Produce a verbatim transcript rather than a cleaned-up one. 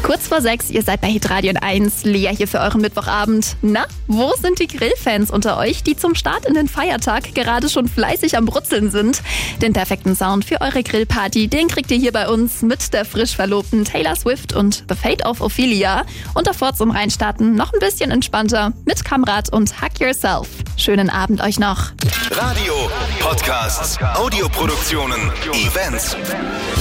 Kurz vor sechs, ihr seid bei Hitradio eins. Lea hier für euren Mittwochabend. Na, wo sind die Grillfans unter euch, die zum Start in den Feiertag gerade schon fleißig am Brutzeln sind? Den perfekten Sound für eure Grillparty, den kriegt ihr hier bei uns mit der frisch verlobten Taylor Swift und The Fate of Ophelia. Und davor zum Reinstarten noch ein bisschen entspannter mit Kamrat und Hug Yourself. Schönen Abend euch noch. Radio, Podcasts, Audioproduktionen, Events.